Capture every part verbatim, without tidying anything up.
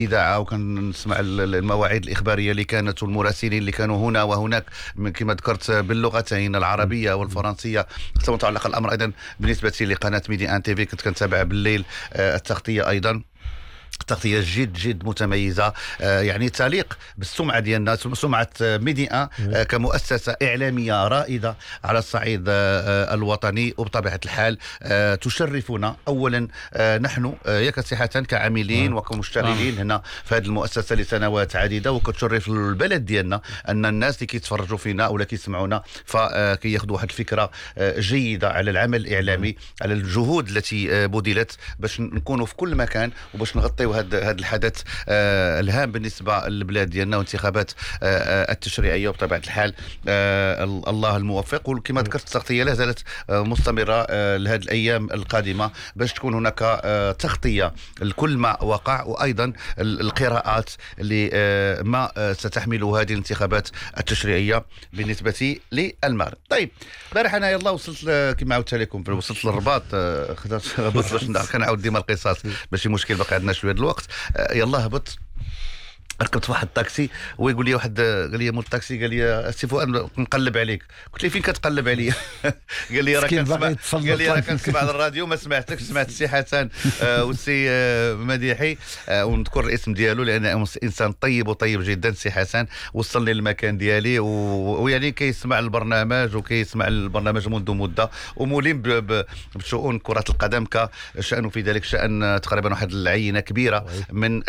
إذاعة وكنسمع المواعيد الإخبارية اللي كانت والمراسلين اللي كانوا هنا وهناك كما ذكرت باللغتين العربية والفرنسية. متعلق الأمر أيضا بالنسبة لقناة ميدي أن تي في كنت كنتابع بالليل التغطية أيضا تغطية جد جد متميزة، يعني تليق بالسمعة ديالنا، سمعة ميدي أن كمؤسسة إعلامية رائدة على الصعيد الوطني، وبطبيعة الحال تشرفنا أولا نحن يكسحة كعاملين وكمشتغلين هنا في هذه المؤسسة لسنوات عديدة، وكتشرف البلد ديالنا أن الناس اللي كيتفرجوا فينا ولا كيسمعونا فكي ياخذوا واحد الفكرة جيدة على العمل الإعلامي، على الجهود التي بذلت باش نكونوا في كل مكان وباش نغطيوا هذا هذا الحدث آه الهام بالنسبه للبلاد ديالنا وانتخابات آه التشريعيه. وبطبيعه الحال آه الله الموفق، وكما ذكرت التغطيه لا زالت آه مستمره آه لهذه الايام القادمه باش تكون هناك آه تغطيه لكل ما وقع، وايضا القراءات اللي آه ما آه ستحمله هذه الانتخابات التشريعيه بالنسبه للمغرب. طيب امبارح انا يلا وصلت كما عاودت لكم وصلت للرباط آه خدات باش كنعاود ديما القصص ماشي مشكل، باقي عندنا شويه الوقت. يلا هبط ركبت واحد الطاكسي ويقول لي واحد قال لي مول الطاكسي قال لي سي فؤاد نقلب عليك. قلت له فين كتقلب عليا؟ قال لي راه كنسمع قال لي راه كنسمع على الراديو ما سمعتكش، سمعت السي حسن آه والسي آه مديحي آه ونذكر الاسم ديالو لان انسان طيب وطيب جدا. السي حسن وصلني للمكان ديالي ويعني كيسمع البرنامج وكيسمع البرنامج منذ مده ومولين بشؤون كره القدم كشانه في ذلك شان تقريبا واحد العينه كبيره من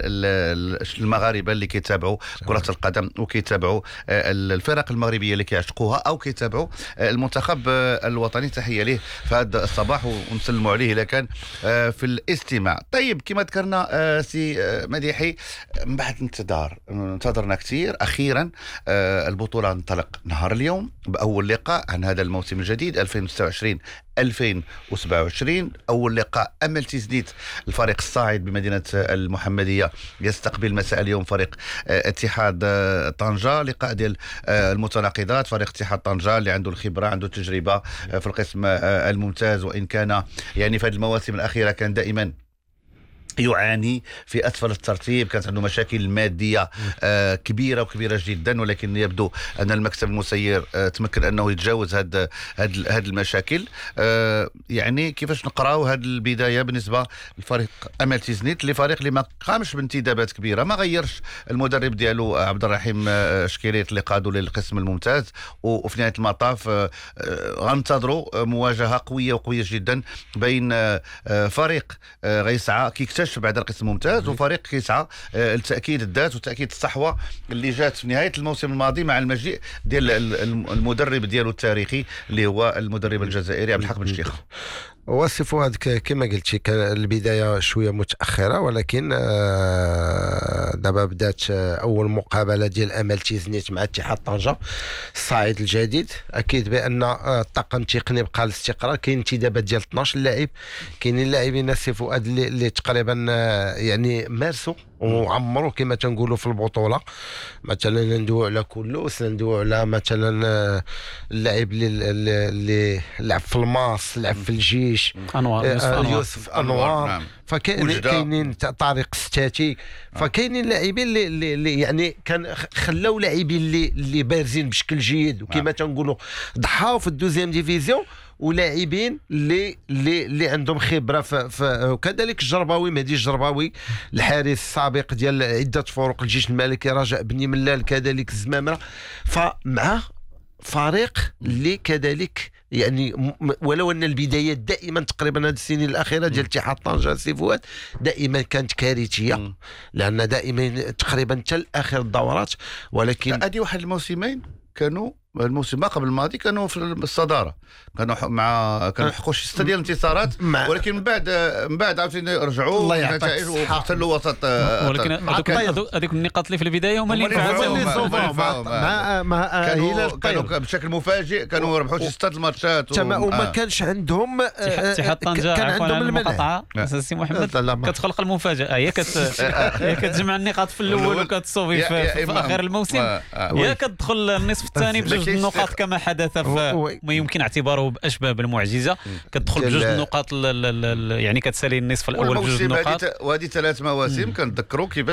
المغاربه اللي كيتابعوا كرة القدم وكيتابعوا الفرق المغربية اللي كيعشقوها أو كيتابعوا المنتخب الوطني. تحية ليه في هذا الصباح ونسلموا عليه إذا كان في الاستماع. طيب كما ذكرنا سي مديحي من بعد انتظار انتظرنا كثير، أخيرا البطولة انطلق نهار اليوم بأول لقاء عن هذا الموسم الجديد ألفين وستة وعشرين ألفين وسبعة وعشرين. أول لقاء أمل تيزنيت الفريق الصاعد بمدينة المحمدية يستقبل مساء اليوم فريق اتحاد طنجة. لقاء ديال المتناقضات، فريق اتحاد طنجة اللي عنده الخبرة عنده التجربة في القسم الممتاز، وإن كان يعني في هذه المواسم الأخيرة كان دائما يعاني في أسفل الترتيب، كانت عنده مشاكل مادية آه كبيرة وكبيرة جدا، ولكن يبدو أن المكتب المسير آه تمكن أنه يتجاوز هذه هذه المشاكل. آه يعني كيفاش نقراو هذه البداية بالنسبة للفريق أمل تيزنيت اللي فريق اللي ما قامش بانتدابات كبيرة، ما غيرش المدرب ديالو عبد الرحيم آه شكيريت اللي قادوا للقسم الممتاز، وفي نهاية المطاف آه غننتظروا مواجهة قوية وقوية جدا بين آه فريق آه غيسعى كيكتشف بعد القسم الممتاز وفريق كيسعى لتأكيد الذات وتأكيد الصحوة اللي جات في نهاية الموسم الماضي مع المجيء ديال المدرب ديالو التاريخي اللي هو المدرب الجزائري عبد الحق بن شيخ. وصف فؤاد كما قلتي كان البدايه شويه متاخره، ولكن دابا بدات اول مقابله ديال امل تيزنيت مع اتحاد طنجه الصاعد الجديد. اكيد بان الطاقم التقني بقى الاستقرار، كاين انتدابات ديال اثناش لاعب، كاينين لاعبين السي فؤاد اللي, اللي تقريبا يعني مارسوا وعمروا كما تنقولوا في البطوله. مثلا ندوي على كلوس، ندوي على مثلا اللاعب اللي اللي لعب في الماس، لعب في الجيش انوار يوسف آه انوار, يوسف أنوار. نعم. فكاينين طارق الستاتي، فكاينين لاعبين اللي, اللي, اللي يعني كان خلاو لاعبين اللي اللي بارزين بشكل جيد وكما تنقولوا ضحاو في الدوزيام ديفيزيون، ولاعبين اللي اللي اللي عندهم خبره في, في وكذلك الجرباوي مهدي الجرباوي الحارس السابق ديال عده فروق الجيش الملكي، رجاء بني ملال كذلك الزمامره. فمع فريق اللي كذلك يعني ولو ان البدايات دائما تقريبا هذه السنين الاخيره ديال اتحاد طنجه سي فؤاد دائما كانت كارثيه، لان دائما تقريبا حتى اخر الدورات. ولكن هذه واحد الموسمين كانوا الموسم ما قبل الماضي كانوا في الصداره، كانوا مع كانوا حقوا شي ستة ديال الانتصارات، ولكن من بعد من بعد عاوتاني رجعوا النتائج واحتلوا وسط. ولكن هذوك النقاط اللي في البدايه هما اللي نفعوا مع مع كانوا بشكل مفاجئ، كانوا ربحوا شي ستة الماتشات وما كانش عندهم اتحاد طنجه. كان عندهم المقاطعه سي محمد كتخلق المفاجاه، هي هي كتجمع النقاط في الاول وكتصوفي في اخر الموسم، هي كتدخل النصف الثاني بجوج النقاط كما حدث في ما يمكن اعتباره كنعتبروه باشبه بالمعجزه، كتدخل بجوج النقاط يعني كتسالي النصف الاول بجوج النقاط، وهذه ثلاث مواسم كنتذكروا كيفاش